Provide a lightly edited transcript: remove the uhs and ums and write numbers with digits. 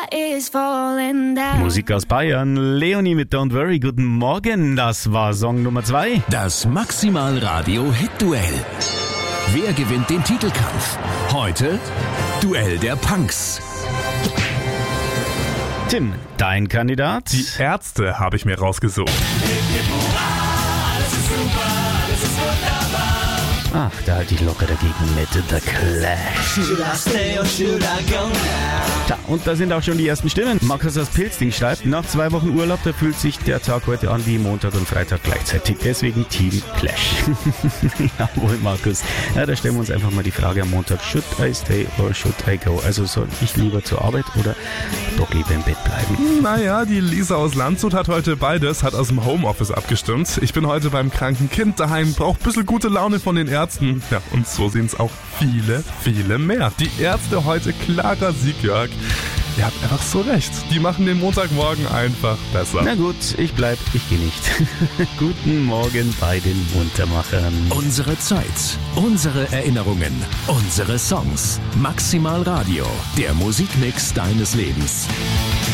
Musik aus Bayern, Leonie mit Don't Worry, guten Morgen, das war Song Nummer 2. Das Maximal Radio Hit-Duell. Wer gewinnt den Titelkampf? Heute Duell der Punks. Tim, dein Kandidat? Die Ärzte habe ich mir rausgesucht. Ach, da halte ich locker dagegen mit The Clash. Ja, und da sind auch schon die ersten Stimmen. Markus aus Pilzding schreibt, nach 2 Wochen Urlaub, da fühlt sich der Tag heute an wie Montag und Freitag gleichzeitig. Deswegen Team Clash. Jawohl, Markus. Ja, da stellen wir uns einfach mal die Frage am Montag. Should I stay or should I go? Also soll ich lieber zur Arbeit oder doch lieber im Bett bleiben? Naja, die Lisa aus Landshut hat heute beides, hat aus dem Homeoffice abgestimmt. Ich bin heute beim kranken Kind daheim, braucht ein bisschen gute Laune von den Ärzten. Ja, und so sehen es auch viele, viele mehr. Die Ärzte heute, klarer Sieg, Jörg. Ihr habt einfach so recht. Die machen den Montagmorgen einfach besser. Na gut, ich gehe nicht. Guten Morgen bei den Muntermachern. Unsere Zeit, unsere Erinnerungen, unsere Songs. Maximal Radio, der Musikmix deines Lebens.